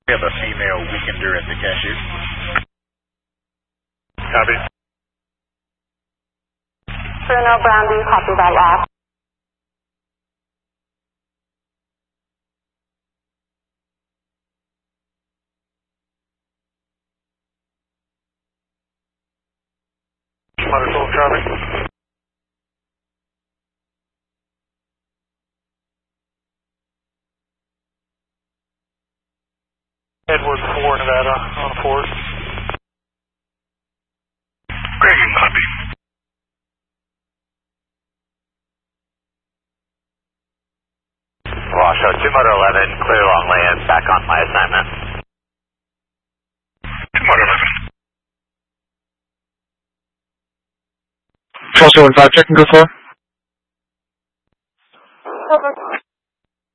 We have a female weekender at the cashier. Copy. Bruno Brown, do you copy that last? Motor traffic. Edward 4, Nevada, on 4. Greg, copy. Washoe 2 Motor 11, clear long land, back on my assignment. 2 Motor 11. 1215, check and go for. Silver